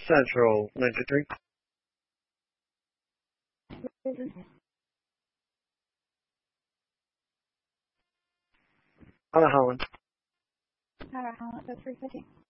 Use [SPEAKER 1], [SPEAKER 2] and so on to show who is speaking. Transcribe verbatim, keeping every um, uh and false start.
[SPEAKER 1] Central ninety-three. Uh, Holland.
[SPEAKER 2] Alright, Holland, go three fifty.